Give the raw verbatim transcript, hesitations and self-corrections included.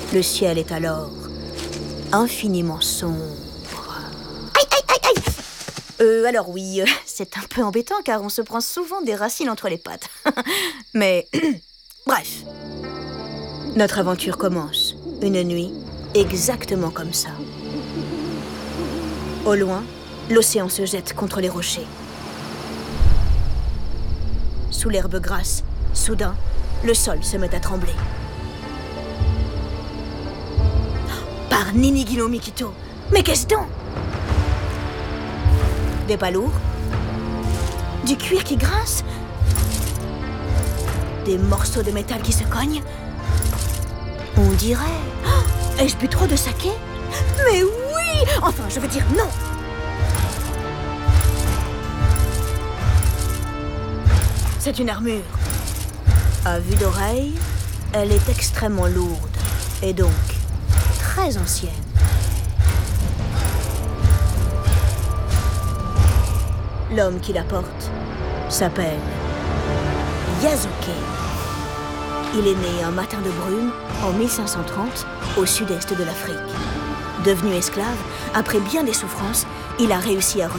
Le ciel est alors infiniment sombre. Aïe, aïe, aïe, aïe. Euh, alors oui, euh, c'est un peu embêtant car on se prend souvent des racines entre les pattes. Mais, bref. Notre aventure commence, une nuit, exactement comme ça. Au loin, l'océan se jette contre les rochers. Sous l'herbe grasse, soudain, le sol se met à trembler. Par Ninigi no Mikito! Mais qu'est-ce donc? Des pas lourds? Du cuir qui grince? Des morceaux de métal qui se cognent? On dirait... Oh, ai-je bu trop de saké? Mais oui! Enfin, je veux dire non! C'est une armure. À vue d'oreille, elle est extrêmement lourde et donc très ancienne. L'homme qui la porte s'appelle Yasuke. Il est né un matin de brume en mille cinq cent trente au sud-est de l'Afrique. Devenu esclave, après bien des souffrances, il a réussi à